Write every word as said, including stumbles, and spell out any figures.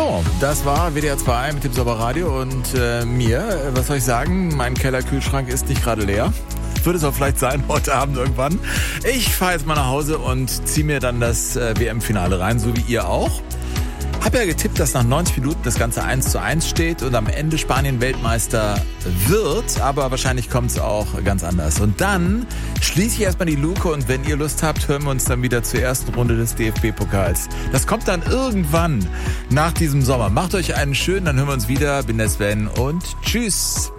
So, das war W D R zwei mit dem Sommerradio und äh, mir, was soll ich sagen, mein Kellerkühlschrank ist nicht gerade leer. Würde es auch vielleicht sein, heute Abend irgendwann. Ich fahre jetzt mal nach Hause und ziehe mir dann das äh, W M-Finale rein, so wie ihr auch. Hab ja getippt, dass nach neunzig Minuten das Ganze eins zu eins steht und am Ende Spanien Weltmeister wird, aber wahrscheinlich kommt es auch ganz anders. Und dann schließe ich erstmal die Luke und wenn ihr Lust habt, hören wir uns dann wieder zur ersten Runde des D F B-Pokals. Das kommt dann irgendwann nach diesem Sommer. Macht euch einen schönen, dann hören wir uns wieder. Bin der Sven und tschüss.